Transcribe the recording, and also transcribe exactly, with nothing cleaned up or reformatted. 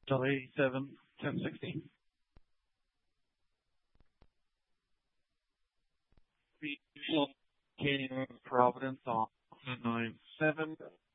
L eighty-seven ten sixty. Be located in Providence on nine seven.